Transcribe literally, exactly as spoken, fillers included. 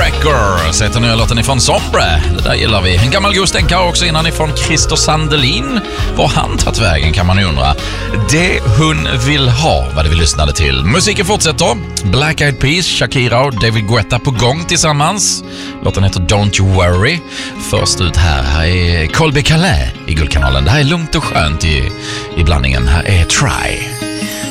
Records heter nya låten ifrån Sombre. Det där gillar vi. En gammal god stänkare också innan ifrån Christer Sandelin. Var han tagit vägen kan man undra. Det hon vill ha vad det vi lyssnade till. Musiken fortsätter. Black Eyed Peas, Shakira och David Guetta på gång tillsammans. Låten heter Don't You Worry. Först ut här, här är Colby Calais i Guldkanalen. Det här är lugnt och skönt i, i blandningen. Här är Try.